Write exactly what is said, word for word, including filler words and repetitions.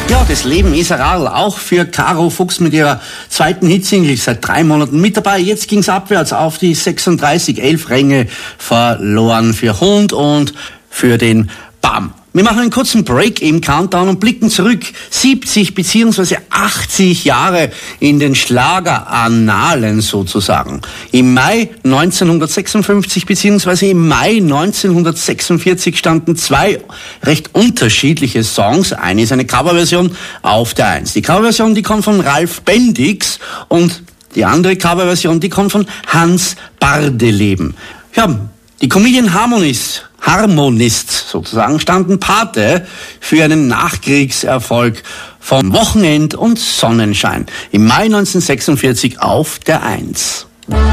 Ja, das Leben ist ein Radl, auch für Caro Fuchs mit ihrer zweiten Hitsingle, seit drei Monaten mit dabei. Jetzt ging's abwärts auf die sechsunddreißig, elf Ränge verloren für Hund und für den Bam. Wir machen einen kurzen Break im Countdown und blicken zurück siebzig beziehungsweise achtzig Jahre in den Schlagerannalen sozusagen. Im Mai neunzehnhundertsechsundfünfzig beziehungsweise im Mai neunzehnhundertsechsundvierzig standen zwei recht unterschiedliche Songs. Eine ist eine Coverversion auf der Eins. Die Coverversion, die kommt von Ralf Bendix und die andere Coverversion, die kommt von Hans Bardeleben. Ja, die Comedian Harmonist, Harmonist sozusagen, standen Pate für einen Nachkriegserfolg von Wochenend und Sonnenschein im Mai neunzehnhundertsechsundvierzig auf der Eins.